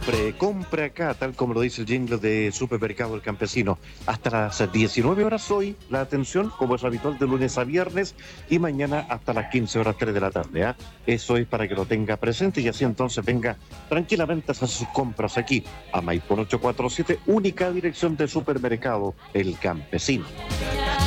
compre acá, tal como lo dice el jingle de Supermercado El Campesino. Hasta las 19 horas hoy la atención, como es habitual, de lunes a viernes, y mañana hasta las 15 horas 3 de la tarde. ¿Ah? Eso es para que lo tenga presente y así entonces venga tranquilamente a hacer sus compras aquí, a Maipú 847, única dirección de Supermercado El Campesino.